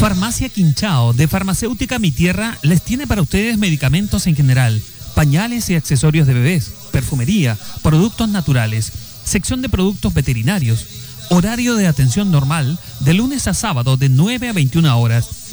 Farmacia Quinchao de Farmacéutica Mi Tierra les tiene para ustedes medicamentos en general, pañales y accesorios de bebés, perfumería, productos naturales, sección de productos veterinarios, horario de atención normal de lunes a sábado de 9 a 21 horas.